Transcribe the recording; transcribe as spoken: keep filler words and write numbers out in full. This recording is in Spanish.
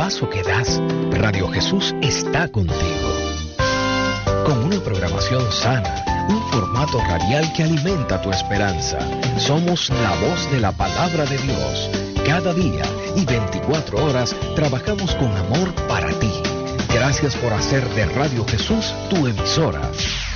paso que das, Radio Jesús está contigo. Con una programación sana, un formato radial que alimenta tu esperanza. Somos la voz de la palabra de Dios. Cada día y veinticuatro horas trabajamos con amor para ti. Gracias por hacer de Radio Jesús tu emisora.